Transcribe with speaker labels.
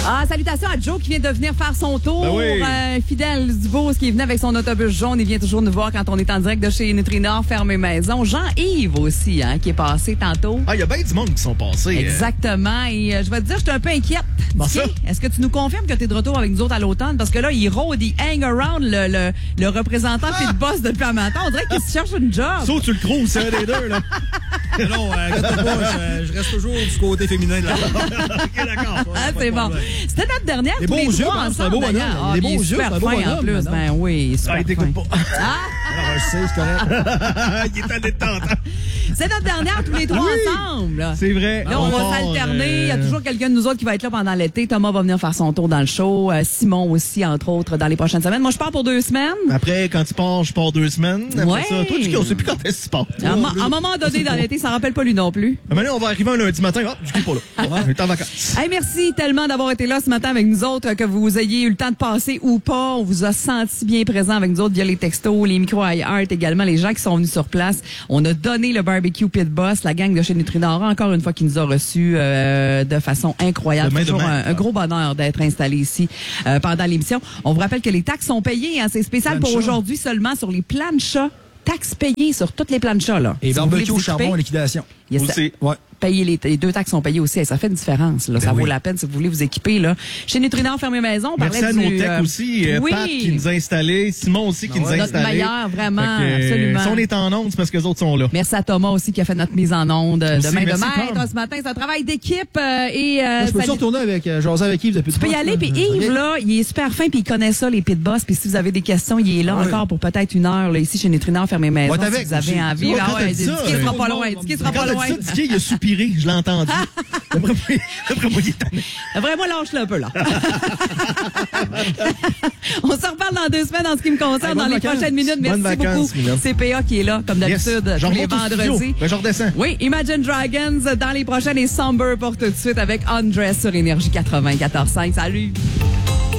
Speaker 1: Ah, salutations à Joe qui vient de venir faire son tour.
Speaker 2: Ben oui.
Speaker 1: Fidèle Dubose qui est venu avec son autobus jaune. Il vient toujours nous voir quand on est en direct de chez Nutrinor, Ferme Maison. Jean-Yves aussi, hein, qui est passé tantôt.
Speaker 2: Ah, il y a bien du monde qui sont passés.
Speaker 1: Exactement. Et je vais te dire, je suis un peu inquiète.
Speaker 2: Ça?
Speaker 1: Est-ce que tu nous confirmes que tu es de retour avec nous autres à l'automne? Parce que là, il rôde, il hang around le représentant Pit Boss depuis un matin. On dirait qu'il se cherche une job.
Speaker 2: Sauf tu le crois, c'est un des deux, là.
Speaker 3: Non, inquiète-toi pas, je reste toujours du côté féminin de la
Speaker 2: OK, d'accord.
Speaker 1: Ah, c'est bon. C'était notre dernière tous les
Speaker 3: yeux,
Speaker 1: trois
Speaker 3: c'est un
Speaker 1: ensemble,
Speaker 3: beau bonhomme.
Speaker 1: d'ailleurs. Ah,
Speaker 3: Les
Speaker 1: il est
Speaker 3: beaux yeux,
Speaker 1: super
Speaker 3: c'est un beau
Speaker 1: fin en
Speaker 3: bonhomme,
Speaker 1: plus.
Speaker 3: madame.
Speaker 1: Ben oui, super
Speaker 2: Ah, il t'écoute
Speaker 1: fin.
Speaker 2: pas.
Speaker 3: Ah, je sais, c'est correct.
Speaker 2: Il est en détente.
Speaker 1: C'est notre dernière tous les trois ensemble.
Speaker 2: C'est vrai.
Speaker 1: Là, on va s'alterner. Il y a toujours quelqu'un de nous autres qui va être là pendant l'été. Thomas va venir faire son tour dans le show. Simon aussi, entre autres, dans les prochaines semaines. Moi, je pars pour 2 semaines.
Speaker 2: Après, quand tu pars, je pars 2 semaines. Après
Speaker 1: Ouais.
Speaker 2: ça, toi, on sait plus quand est-ce que tu pars.
Speaker 1: À un moment donné dans l'été, ça ne rappelle pas lui non plus.
Speaker 2: Maintenant, on va arriver un lundi matin. Ah, je suis pas là. On est en vacances.
Speaker 1: Hey, merci tellement d'avoir été là ce matin avec nous autres, que vous ayez eu le temps de passer ou pas. On vous a senti bien présent avec nous autres via les textos, les micros iHeart également, les gens qui sont venus sur place. On a donné le barbecue Pit Boss, la gang de chez Nutrinor, encore une fois, qui nous a reçus de façon incroyable.
Speaker 2: Demain,
Speaker 1: Toujours
Speaker 2: demain.
Speaker 1: un gros bonheur d'être installé ici pendant l'émission. On vous rappelle que les taxes sont payées. Hein, c'est spécial pour aujourd'hui seulement sur les planchas. Taxes payées sur toutes les planchas. Là.
Speaker 3: Et
Speaker 1: Si vous voulez
Speaker 3: barbecue au
Speaker 1: vous
Speaker 3: charbon en
Speaker 1: équiper,
Speaker 3: liquidation.
Speaker 1: yes,
Speaker 2: Aussi.
Speaker 3: Ouais.
Speaker 1: payer les 2 taxes sont payées aussi. Ça fait une différence. Là. Ça vaut la peine si vous voulez vous équiper. Là. Chez Nutrinor, Ferme Maison, on
Speaker 2: Merci
Speaker 1: parlait
Speaker 2: à
Speaker 1: du...
Speaker 2: nos techs aussi.
Speaker 1: oui.
Speaker 2: Pat qui nous a installés. Simon aussi qui nous a
Speaker 1: Notre
Speaker 2: installés.
Speaker 1: meilleur, vraiment,
Speaker 2: Fait que,
Speaker 1: absolument.
Speaker 2: Si on est en onde, c'est parce que les autres sont là.
Speaker 1: Merci à Thomas aussi qui a fait notre mise en onde de
Speaker 2: Aussi,
Speaker 1: main de
Speaker 2: merci,
Speaker 1: maître
Speaker 2: Tom.
Speaker 1: ce matin. C'est un travail d'équipe.
Speaker 3: Moi, je peux retourner avec jaser avec Yves depuis
Speaker 1: Tu peux y aller, puis Yves, là, il est super fin, puis il connaît ça, les pit boss. Puis si vous avez des questions, il est là encore pour peut-être 1 heure, là, ici chez Nutrinor, Ferme Maison,
Speaker 3: Ouais,
Speaker 1: si vous avez
Speaker 3: aussi.
Speaker 1: envie.
Speaker 2: Ouais,
Speaker 1: Ah
Speaker 2: quand t'as
Speaker 1: ouais,
Speaker 2: dit
Speaker 1: Dicky
Speaker 2: ça,
Speaker 1: sera pas loin. Dicky sera
Speaker 2: Quand
Speaker 1: pas
Speaker 2: t'as
Speaker 1: loin.
Speaker 2: dit ça, Dicky, il a soupiré. Je l'ai entendu. D'après moi, il est tanné.
Speaker 1: Vraiment, lâche-le un peu, là. On se reparle dans 2 semaines en ce qui me concerne, dans
Speaker 3: bonnes
Speaker 1: les
Speaker 3: vacances.
Speaker 1: prochaines minutes. Merci
Speaker 2: Bonnes vacances,
Speaker 1: beaucoup.
Speaker 2: Mylène.
Speaker 1: C'est PA qui est là, comme d'habitude,
Speaker 2: Yes.
Speaker 1: tous les
Speaker 2: remonte au studio.
Speaker 1: vendredis.
Speaker 2: Ben, je redescends.
Speaker 1: Oui, Imagine Dragons dans les prochaines et Somber pour tout de suite avec Andress sur Énergie 94.5. Salut!